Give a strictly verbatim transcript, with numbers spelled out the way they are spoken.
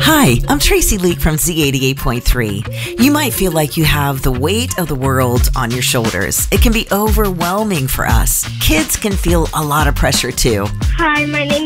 Hi, I'm Tracy Leak from Z eighty-eight point three. You might feel like you have the weight of the world on your shoulders. It can be overwhelming for us. Kids can feel a lot of pressure too. Hi, my name